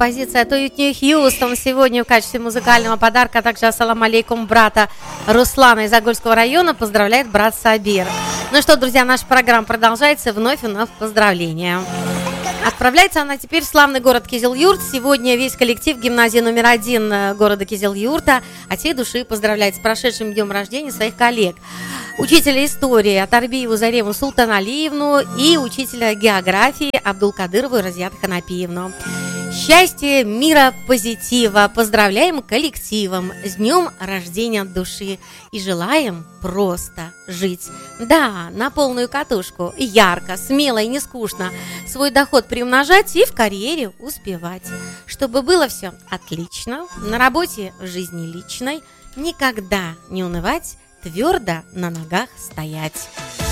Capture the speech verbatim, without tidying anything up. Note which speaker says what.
Speaker 1: композиция от Уитни Хьюстон сегодня в качестве музыкального подарка, а также ассалам алейкум брата Руслана из Агульского района. Поздравляет брат Сабир. Ну что, друзья, наша программа продолжается. Вновь и вновь поздравления. Отправляется она теперь в славный город Кизилюрт. Сегодня весь коллектив гимназии номер один города Кизилюрта от всей души поздравляет с прошедшим днем рождения своих коллег. Учителя истории Атарбиеву Зарему Султаналиевну и учителя географии Абдулкадырову Разият Ханапиевну. Счастья, мира, позитива. Поздравляем коллективом с днем рождения от души и желаем просто жить. Да, на полную катушку, ярко, смело и не скучно. Свой доход приумножать и в карьере успевать. Чтобы было все отлично, на работе, в жизни личной, никогда не унывать, твердо на ногах стоять.